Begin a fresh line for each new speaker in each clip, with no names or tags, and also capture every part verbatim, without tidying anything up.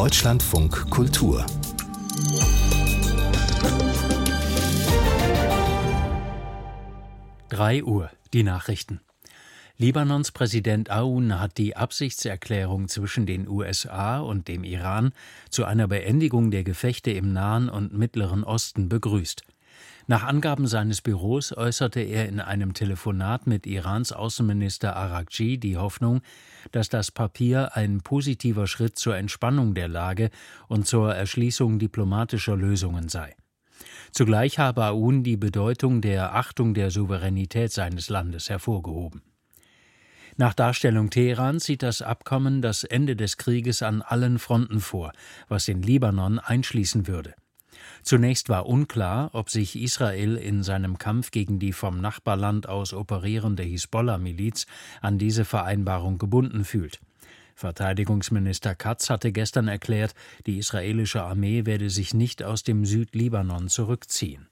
Deutschlandfunk Kultur.
drei Uhr, die Nachrichten. Libanons Präsident Aoun hat die Absichtserklärung zwischen den U S A und dem Iran zu einer Beendigung der Gefechte im Nahen und Mittleren Osten begrüßt. Nach Angaben seines Büros äußerte er in einem Telefonat mit Irans Außenminister Araghchi die Hoffnung, dass das Papier ein positiver Schritt zur Entspannung der Lage und zur Erschließung diplomatischer Lösungen sei. Zugleich habe Aoun die Bedeutung der Achtung der Souveränität seines Landes hervorgehoben. Nach Darstellung Teherans sieht das Abkommen das Ende des Krieges an allen Fronten vor, was den Libanon einschließen würde. Zunächst war unklar, ob sich Israel in seinem Kampf gegen die vom Nachbarland aus operierende Hisbollah-Miliz an diese Vereinbarung gebunden fühlt. Verteidigungsminister Katz hatte gestern erklärt, die israelische Armee werde sich nicht aus dem Südlibanon zurückziehen.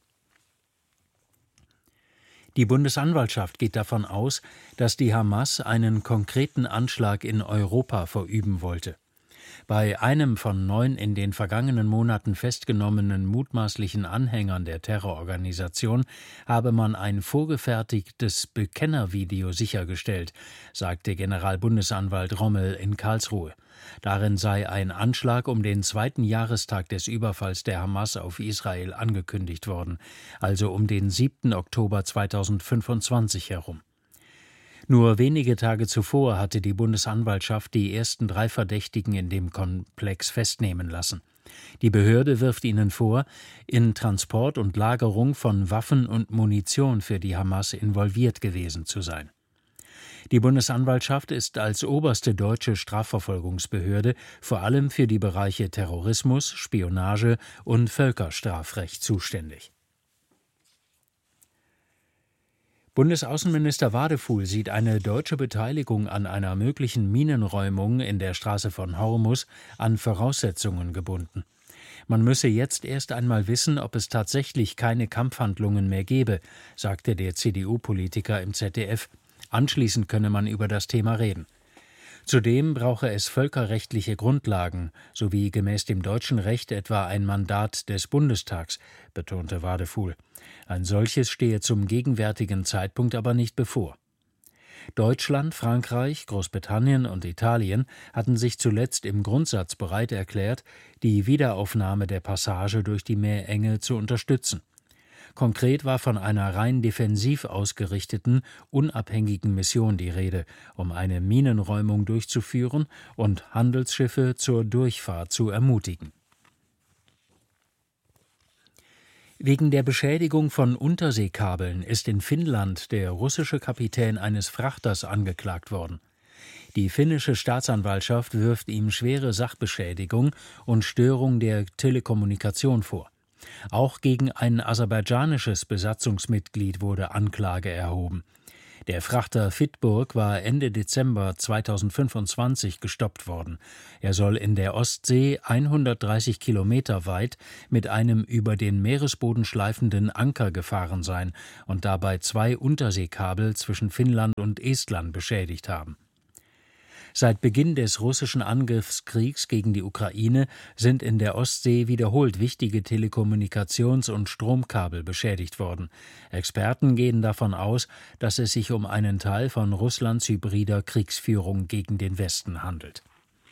Die Bundesanwaltschaft geht davon aus, dass die Hamas einen konkreten Anschlag in Europa verüben wollte. Bei einem von neun in den vergangenen Monaten festgenommenen mutmaßlichen Anhängern der Terrororganisation habe man ein vorgefertigtes Bekennervideo sichergestellt, sagte Generalbundesanwalt Rommel in Karlsruhe. Darin sei ein Anschlag um den zweiten Jahrestag des Überfalls der Hamas auf Israel angekündigt worden, also um den siebten Oktober zweitausendfünfundzwanzig herum. Nur wenige Tage zuvor hatte die Bundesanwaltschaft die ersten drei Verdächtigen in dem Komplex festnehmen lassen. Die Behörde wirft ihnen vor, in Transport und Lagerung von Waffen und Munition für die Hamas involviert gewesen zu sein. Die Bundesanwaltschaft ist als oberste deutsche Strafverfolgungsbehörde vor allem für die Bereiche Terrorismus, Spionage und Völkerstrafrecht zuständig. Bundesaußenminister Wadefuhl sieht eine deutsche Beteiligung an einer möglichen Minenräumung in der Straße von Hormuz an Voraussetzungen gebunden. Man müsse jetzt erst einmal wissen, ob es tatsächlich keine Kampfhandlungen mehr gebe, sagte der C D U-Politiker im Z D F. Anschließend könne man über das Thema reden. Zudem brauche es völkerrechtliche Grundlagen sowie gemäß dem deutschen Recht etwa ein Mandat des Bundestags, betonte Wadefuhl. Ein solches stehe zum gegenwärtigen Zeitpunkt aber nicht bevor. Deutschland, Frankreich, Großbritannien und Italien hatten sich zuletzt im Grundsatz bereit erklärt, die Wiederaufnahme der Passage durch die Meerenge zu unterstützen. Konkret war von einer rein defensiv ausgerichteten, unabhängigen Mission die Rede, um eine Minenräumung durchzuführen und Handelsschiffe zur Durchfahrt zu ermutigen. Wegen der Beschädigung von Unterseekabeln ist in Finnland der russische Kapitän eines Frachters angeklagt worden. Die finnische Staatsanwaltschaft wirft ihm schwere Sachbeschädigung und Störung der Telekommunikation vor. Auch gegen ein aserbaidschanisches Besatzungsmitglied wurde Anklage erhoben. Der Frachter Fitburg war Ende Dezember zweitausendfünfundzwanzig gestoppt worden. Er soll in der Ostsee hundertdreißig Kilometer weit mit einem über den Meeresboden schleifenden Anker gefahren sein und dabei zwei Unterseekabel zwischen Finnland und Estland beschädigt haben. Seit Beginn des russischen Angriffskriegs gegen die Ukraine sind in der Ostsee wiederholt wichtige Telekommunikations- und Stromkabel beschädigt worden. Experten gehen davon aus, dass es sich um einen Teil von Russlands hybrider Kriegsführung gegen den Westen handelt.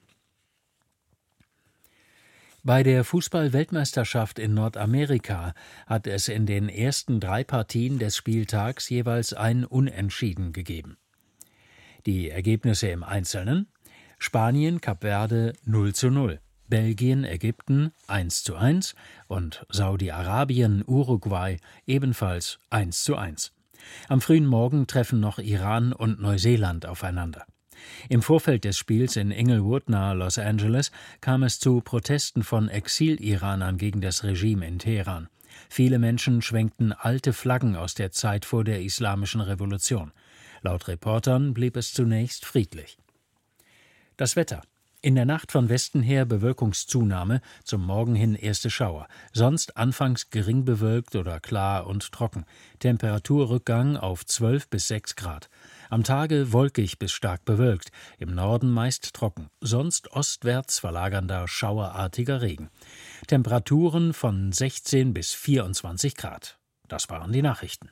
Bei der Fußball-Weltmeisterschaft in Nordamerika hat es in den ersten drei Partien des Spieltags jeweils ein Unentschieden gegeben. Die Ergebnisse im Einzelnen: Spanien, Kap Verde null zu null, Belgien, Ägypten eins zu eins und Saudi-Arabien, Uruguay ebenfalls eins zu eins. Am frühen Morgen treffen noch Iran und Neuseeland aufeinander. Im Vorfeld des Spiels in Inglewood nahe Los Angeles kam es zu Protesten von Exil-Iranern gegen das Regime in Teheran. Viele Menschen schwenkten alte Flaggen aus der Zeit vor der Islamischen Revolution. Laut Reportern blieb es zunächst friedlich. Das Wetter. In der Nacht von Westen her Bewölkungszunahme, zum Morgen hin erste Schauer. Sonst anfangs gering bewölkt oder klar und trocken. Temperaturrückgang auf zwölf bis sechs Grad. Am Tage wolkig bis stark bewölkt, im Norden meist trocken, sonst ostwärts verlagernder schauerartiger Regen. Temperaturen von sechzehn bis vierundzwanzig Grad. Das waren die Nachrichten.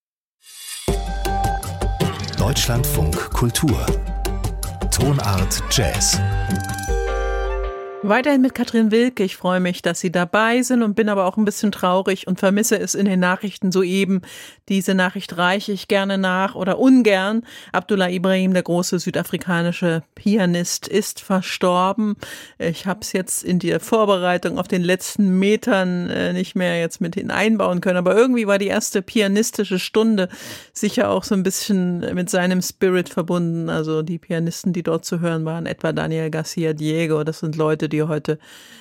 Deutschlandfunk Kultur. Tonart Jazz.
Weiterhin mit Katrin Wilke. Ich freue mich, dass Sie dabei sind und bin aber auch ein bisschen traurig und vermisse es in den Nachrichten soeben. Diese Nachricht reiche ich gerne nach oder ungern. Abdullah Ibrahim, der große südafrikanische Pianist, ist verstorben. Ich habe es jetzt in der Vorbereitung auf den letzten Metern nicht mehr jetzt mit hineinbauen können, aber irgendwie war die erste pianistische Stunde sicher auch so ein bisschen mit seinem Spirit verbunden. Also die Pianisten, die dort zu hören waren, etwa Daniel Garcia Diego, das sind Leute, die heute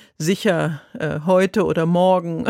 sicher äh, heute oder morgen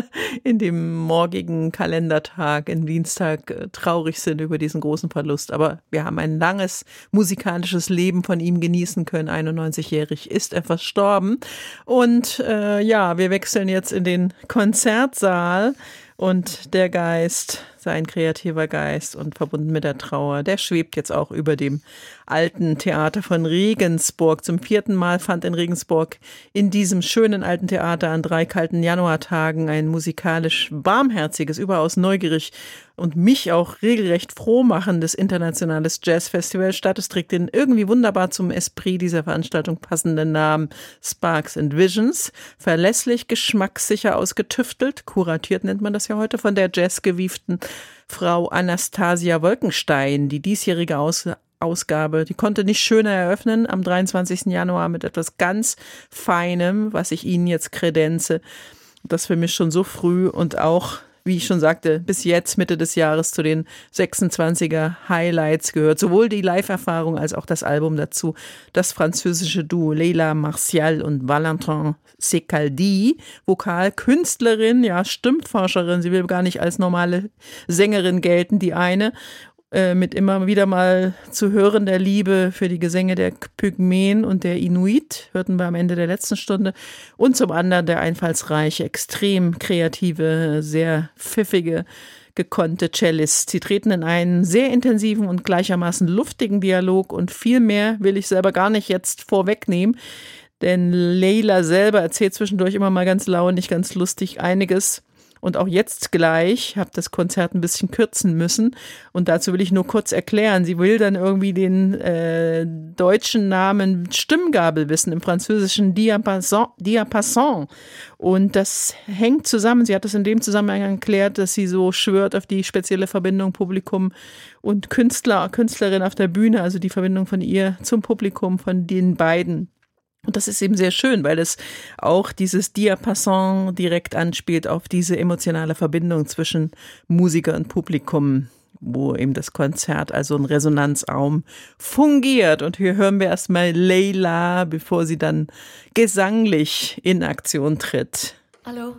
in dem morgigen Kalendertag, in Dienstag, äh, traurig sind über diesen großen Verlust. Aber wir haben ein langes musikalisches Leben von ihm genießen können. einundneunzigjährig ist er verstorben. Und äh, ja, wir wechseln jetzt in den Konzertsaal. Und der Geist, sein kreativer Geist und verbunden mit der Trauer, der schwebt jetzt auch über dem alten Theater von Regensburg. Zum vierten Mal fand in Regensburg in diesem schönen alten Theater an drei kalten Januartagen ein musikalisch barmherziges, überaus neugierig und mich auch regelrecht froh machendes internationales Jazzfestival statt. Es trägt den irgendwie wunderbar zum Esprit dieser Veranstaltung passenden Namen Sparks and Visions. Verlässlich, geschmackssicher ausgetüftelt, kuratiert nennt man das ja heute, von der jazzgewieften Frau Anastasia Wolkenstein. Die diesjährige Aus- Ausgabe, die konnte nicht schöner eröffnen am dreiundzwanzigsten Januar mit etwas ganz Feinem, was ich Ihnen jetzt kredenze. Das für mich schon so früh und auch, wie ich schon sagte, bis jetzt Mitte des Jahres zu den sechsundzwanziger Highlights gehört. Sowohl die Live-Erfahrung als auch das Album dazu. Das französische Duo Leila Martial und Valentin Secaldi, Vokalkünstlerin, ja Stimmforscherin, sie will gar nicht als normale Sängerin gelten, die eine, äh, mit immer wieder mal zu hörender Liebe für die Gesänge der Pygmäen und der Inuit, hörten wir am Ende der letzten Stunde, und zum anderen der einfallsreiche, extrem kreative, sehr pfiffige, gekonnte Cellist. Sie treten in einen sehr intensiven und gleichermaßen luftigen Dialog und viel mehr will ich selber gar nicht jetzt vorwegnehmen, denn Leila selber erzählt zwischendurch immer mal ganz launig, ganz lustig einiges. Und auch jetzt gleich, habe das Konzert ein bisschen kürzen müssen und dazu will ich nur kurz erklären, sie will dann irgendwie den äh, deutschen Namen Stimmgabel wissen, im französischen Diapason, Diapason. Und das hängt zusammen, sie hat das in dem Zusammenhang erklärt, dass sie so schwört auf die spezielle Verbindung Publikum und Künstler, Künstlerin auf der Bühne, also die Verbindung von ihr zum Publikum, von den beiden. Und das ist eben sehr schön, weil es auch dieses Diapason direkt anspielt auf diese emotionale Verbindung zwischen Musiker und Publikum, wo eben das Konzert also ein Resonanzraum fungiert. Und hier hören wir erstmal Leila, bevor sie dann gesanglich in Aktion tritt.
Hello.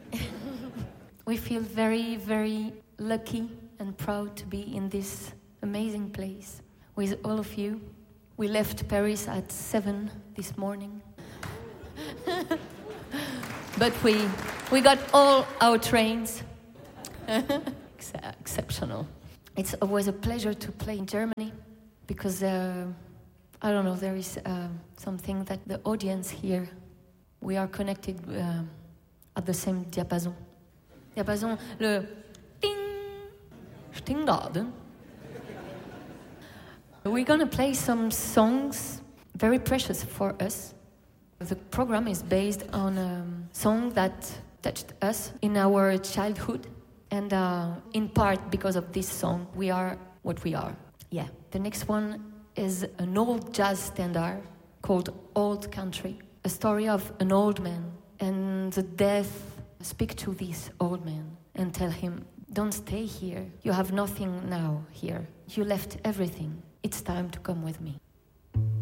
We feel very, very lucky and proud to be in this amazing place with all of you. We left Paris at seven this morning. But we we got all our trains. Ex- exceptional. It's always a pleasure to play in Germany because uh, I don't know, there is uh, something that the audience here, we are connected uh, at the same diapason. Diapason, le ding, stingdaden. We're gonna play some songs very precious for us. The program is based on a song that touched us in our childhood, and uh, in part because of this song, we are what we are. Yeah. The next one is an old jazz standard called Old Country, a story of an old man and the death. Speak to this old man and tell him, don't stay here. You have nothing now here. You left everything. It's time to come with me.